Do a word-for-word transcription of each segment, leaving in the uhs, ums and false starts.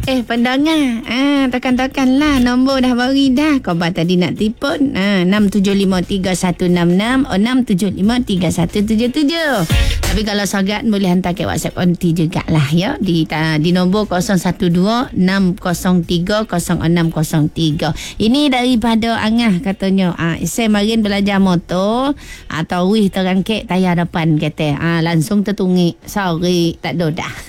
Eh, pendengar. Ah, tekan-tekan lah. Nombor dah bagi dah. Kau buat tadi nak telefon. Ah, enam tujuh lima tiga satu enam enam. Oh, enam tujuh lima tiga satu tujuh tujuh. Tapi kalau sogat boleh hantar ke WhatsApp onti jugalah ya. Di, di nombor kosong satu dua enam kosong tiga kosong enam kosong tiga. Ini daripada Angah katanya. Ah, saya marin belajar motor. Atau wih terangkek tayar depan kata. Ah, langsung tertungik. Sorry, tak ada dah.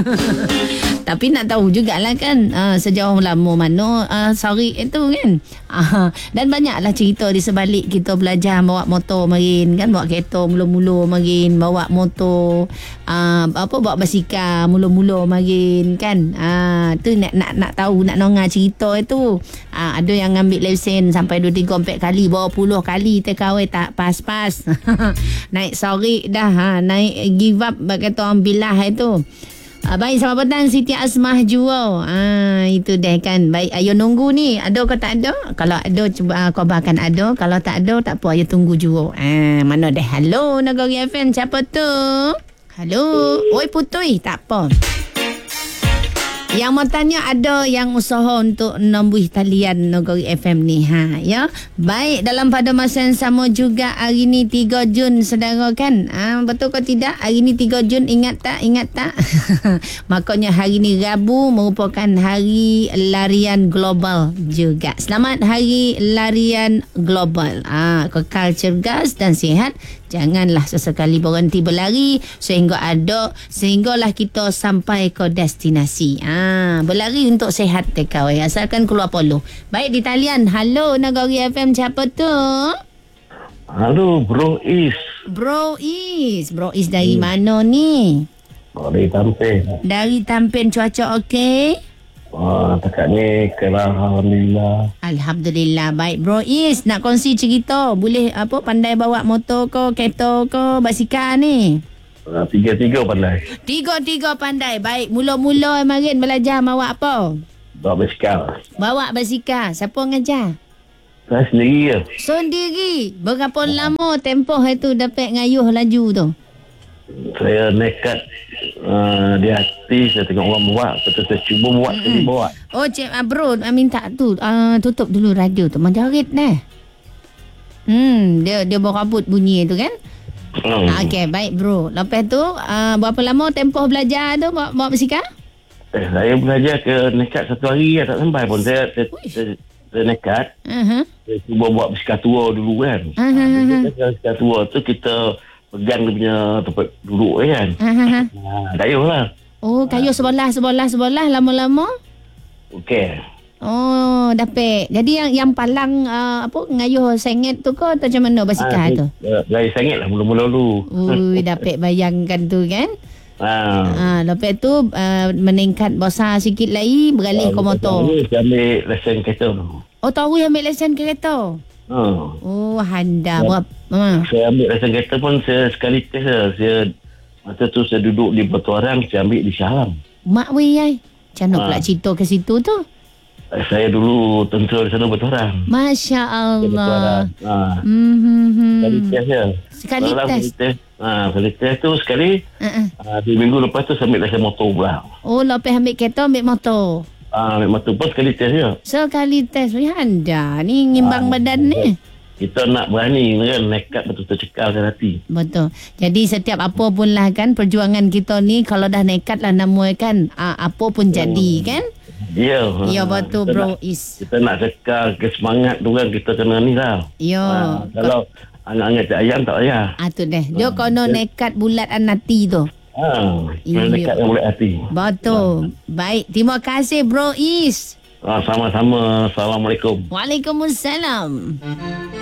Tapi nak tahu jugalah kan uh, sejauh lama mana uh, sorry itu kan. Uh, dan banyaklah cerita di sebalik kita belajar bawa motor marin kan, bawa kereta mula-mula marin, bawa motor uh, apa bawa basikal mula-mula marin kan. Ah uh, tu nak nak nak tahu, nak nongah cerita itu. Uh, ada yang ambil lesen sampai dua tiga empat kali, bawa puluh kali terkawai tak pas-pas. Naik sorry dah, ha, naik give up kata orang bilah itu. Ah, baik, selamat petang Siti Asmah Juo. Ah, itu deh kan. Baik, ayo nunggu ni. Ada ke tak ada? Kalau ada, cuba uh, khabarkan ada. Kalau tak ada, tak apa. Ayo tunggu Juo. Ah, mana deh? Halo, Nagari F M. Siapa tu? Halo. Oi, putui. Tak apa. Yang mau tanya ada yang usaha untuk nombor talian Nagari F M ni. Ha, ya. Baik, dalam pada masa yang sama juga hari ni tiga Jun saudara kan. Ha, betul ke tidak? Hari ni tiga Jun, ingat tak? Ingat tak? Makanya hari ni Rabu merupakan hari larian global juga. Selamat hari larian global. Ha, kekal cergas dan sihat. Janganlah sesekali berhenti berlari sehingga ada sehinggalah kita sampai ke destinasi. Ah, berlari untuk sehat tekawai asalkan keluar polo. Baik di talian. Halo Nagari F M, siapa tu? Halo Bro Is. Bro Is. Bro Is dari hmm. mana ni? Oh, dari Tampin. Dari Tampin, cuaca okey? Wah, dekat ni kerana Alhamdulillah. Alhamdulillah. Baik Bro Is, nak kongsi cerita. Boleh apa pandai bawa motor ke, kereta ke, basikal ni? Uh, tiga-tiga pandai. Tiga-tiga pandai. Baik, mula-mula marin belajar bawa apa? Bawa basikal. Bawa basikal. Siapa ngajar? Saya sendiri je. Sendiri? Berapa uh. lama tempoh itu dapat ngayuh laju tu? Saya nekat uh, di hati, saya tengok orang buat, betul saya cuba buat sekali mm-hmm. buat. Oh cik uh, bro, uh, minta tu uh, tutup dulu radio tu, menjerit dah. Hmm, dia dia berabut bunyi tu kan. Hmm. Uh, Okey, baik bro. Lepas tu uh, berapa lama tempoh belajar tu bawa, bawa basikal? Eh, saya belajar ke nekat satu hari tak sampai pun saya saya, saya, saya nekat. Uh-huh. Saya cuba buat basikal tua dulu kan. Uh-huh. Uh, basikal tua tu kita pegang dia punya tempat duduk kan. Ha, kayuh lah. Oh, kayuh sebelah, sebelah, sebelah lama-lama? Okey. Oh, dapat. Jadi yang yang palang uh, apa ngayuh sengit tu ke atau macam mana basikal ha, tu? Gaya sengit lah mula-mula dulu. Ui, dapat bayangkan tu kan. Ha. Ha, lepas tu uh, meningkat besar sikit lagi beralih ha, ke motor. Saya ambil lesen kereta tu. Oh, tahu ambil lesen kereta? Ha. Oh, handa. Ya. Ha. Saya ambil lesen kereta pun saya sekali test lah. Saya masa tu saya duduk di Batu Arang, saya ambil di Shah Alam. Mak weh ai. Macam mana ha. pula cerita ke situ tu? Saya dulu tentera di sana Batu Arang. Masya Allah. Ha. Mm-hmm. Sekali test je. Sekali Dalam test? Sekali test. Ha, sekali test tu sekali. Uh-uh. Ha, di minggu lepas tu saya ambil lesen motor pula. Oh, lepas ambil kereta ambil motor. Ah, ha, motor pun sekali test je. Sekali test. Handa ni ngimbang ha. badan ni. Kita nak berani kan, nekat betul-betul cekalkan hati. Betul. Jadi setiap apa pun lah kan perjuangan kita ni, kalau dah nekat lah nama kan, aa, apa pun ya. jadi kan. Ya. Ya betul kita bro nak, Is. Kita nak cekal ke semangat tu kan, kita kena ni lah. Ya. Ha, kalau angat-angat cak ayam tak payah. Ah tu deh. Dia ha. kono nekat bulat anati tu. Ha. Kena nekat yang bulat hati. Betul. Ha. Baik. Terima kasih bro Is. Ah, sama-sama. Assalamualaikum. Waalaikumsalam.